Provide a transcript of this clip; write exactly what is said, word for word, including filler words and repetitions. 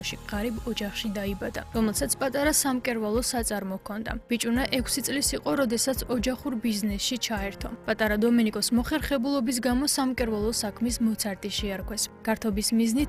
ღარიბ ოჯახში დაიბადა, რომელსაც პატარა სამკერვალო საწარმო ჰქონდა. ბიჭუნა ექვსი წლის იყო, როდესაც ოჯახურ ბიზნესში ჩაერთო. პატარა დომენიკოს მოხერხებულობის გამო სამკერვალო საქმის მოცარტი შეარქვეს. გართობის მიზნით